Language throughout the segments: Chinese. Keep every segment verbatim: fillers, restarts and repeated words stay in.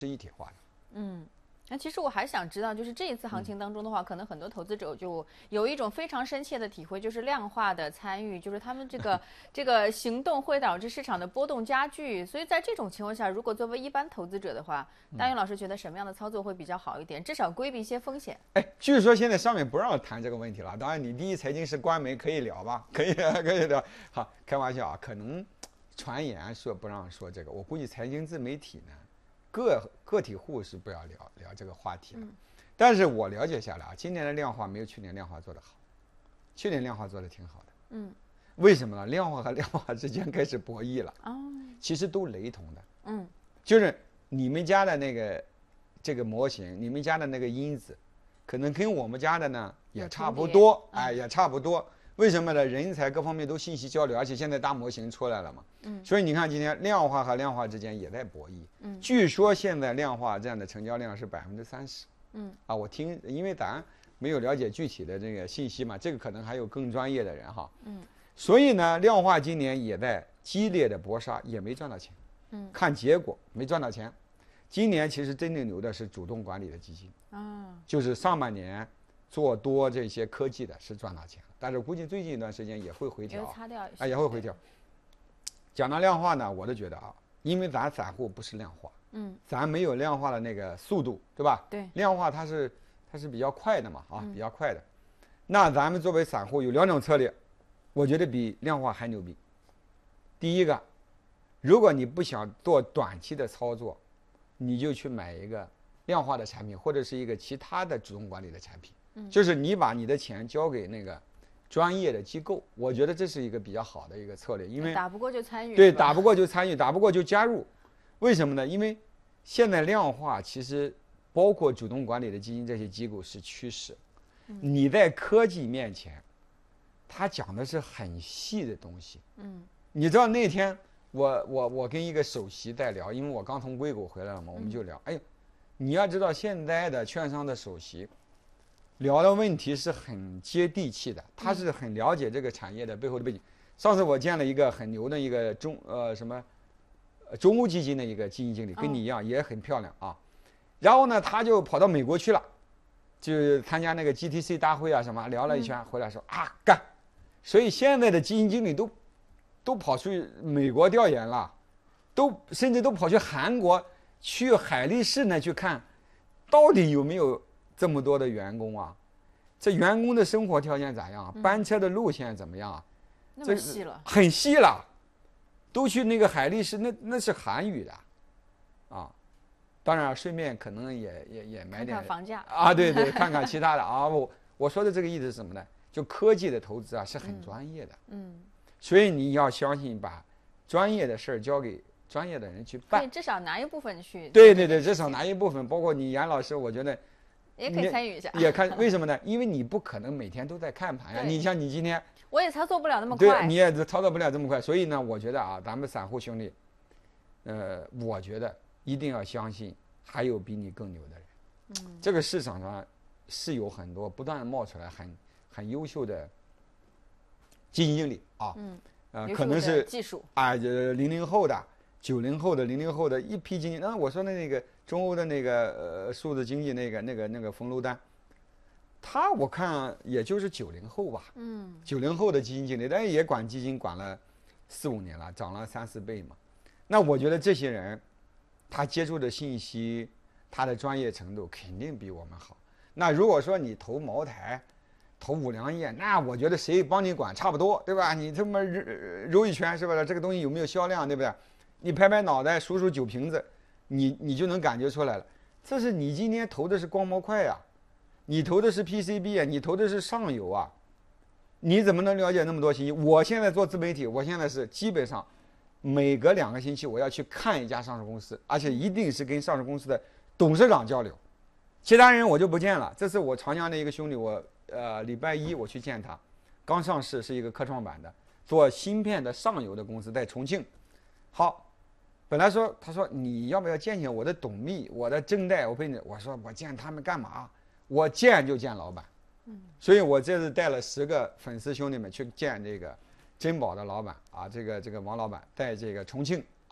是一体化的。 嗯。那其实我还想知道，就是这一次行情当中的话，嗯、可能很多投资者就有一种非常深切的体会，就是量化的参与，就是他们这个这个行动会导致市场的波动加剧。所以在这种情况下，如果作为一般投资者的话，大勇老师觉得什么样的操作会比较好一点？至少规避一些风险。 哎，据说现在上面不让谈这个问题了。当然，你第一财经是官媒可以聊吧？可以，可以聊。好，开玩笑啊，可能传言说不让说这个，我估计财经自媒体呢。个个体户是不要聊聊这个话题了，但是我了解下来啊，今年的量化没有去年量化做得好，去年量化做得挺好的，嗯，为什么呢？量化和量化之间开始博弈了，哦，其实都雷同的，嗯，就是你们家的那个这个模型，你们家的那个因子，可能跟我们家的呢也差不多，哎，也差不多。为什么呢？人才各方面都信息交流，而且现在大模型出来了嘛，嗯，所以你看今天量化和量化之间也在博弈，嗯，据说现在量化这样的成交量是百分之三十，嗯，啊，我听，因为咱没有了解具体的这个信息嘛，这个可能还有更专业的人哈，嗯，所以呢，量化今年也在激烈的搏杀，也没赚到钱，嗯，看结果没赚到钱。今年其实真正牛的是主动管理的基金，啊，就是上半年做多这些科技的是赚到钱了。但是估计最近一段时间也会回调，啊，也会回调。讲到量化呢，我都觉得啊，因为咱散户不是量化，嗯，咱没有量化的那个速度，对吧？ 对， 量化它是它是比较快的嘛，啊，比较快的。那咱们作为散户有两种策略，我觉得比量化还牛逼。第一个，如果你不想做短期的操作，你就去买一个量化的产品，或者是一个其他的主动管理的产品，嗯，就是你把你的钱交给那个专业的机构，我觉得这是一个比较好的一个策略，因为打不过就参与， 对，打不过就参与，打不过就加入。为什么呢？因为现在量化其实包括主动管理的基金这些机构是趋势，你在科技面前，它讲的是很细的东西。嗯，你知道那天我我我跟一个首席在聊，因为我刚从硅谷回来了嘛，我们就聊，哎呦，你要知道现在的券商的首席。聊的问题是很接地气的，他是很了解这个产业的背后的背景。上次我见了一个很牛的一个中呃什么，中欧基金的一个基金经理，跟你一样也很漂亮啊。然后呢，他就跑到美国去了，就参加那个 G T C 大会啊什么，聊了一圈回来说啊干。所以现在的基金经理都都跑去美国调研了，都甚至都跑去韩国去海力士呢去看，到底有没有这么多的员工啊，这员工的生活条件咋样啊？班车的路线怎么样啊？ 那么细了， 很细了，都去那个海力士，那那是韩语的，啊，当然顺便可能也也也买点看看房价啊，对对，看看其他的啊。我我说的这个意思是什么呢？就科技的投资啊是很专业的，嗯，所以你要相信，把专业的事儿交给专业的人去办， 至少拿一部分去。 对对对，至少拿一部分，包括你严老师，我觉得。 也可以参与一下， 也看为什么呢？因为你不可能每天都在看盘呀。你像你今天， 我也操作不了那么快， 对，你也操作不了这么快。所以呢，我觉得啊，咱们散户兄弟，呃，我觉得一定要相信还有比你更牛的人。嗯，这个市场上是有很多不断冒出来很很优秀的基金经理啊，嗯，呃，可能是技术啊，呃，零零后的、九零后的、零零后的一批基金。那我说的那个。中欧的那个呃数字经济那个那个那个冯楼丹，他我看也就是九零后吧，嗯，九零后的基金经理，但也管基金管了四五年了，涨了三四倍嘛。那我觉得这些人，他接触的信息，他的专业程度肯定比我们好。那如果说你投茅台，投五粮液，那我觉得谁帮你管差不多，对吧？你这么揉一圈是吧？这个东西有没有销量，对不对？你拍拍脑袋数数酒瓶子。你你就能感觉出来了，这是你今天投的是光模块呀，你投的是 P C B 啊，你投的是上游啊，你怎么能了解那么多信息？我现在做自媒体，我现在是基本上每隔两个星期我要去看一家上市公司，而且一定是跟上市公司的董事长交流，其他人我就不见了。这是我长江的一个兄弟，我呃礼拜一我去见他，刚上市，是一个科创板的，做芯片的上游的公司，在重庆。好。本来说，他说你要不要见见我的董秘，我的正代？我陪你，我说我见他们干嘛？我见就见老板。嗯，所以我这次带了十个粉丝兄弟们去见这个珍宝的老板啊，这个这个王老板在这个重庆啊，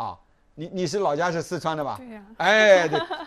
你你是老家是四川的吧？ 对呀、 哎，对。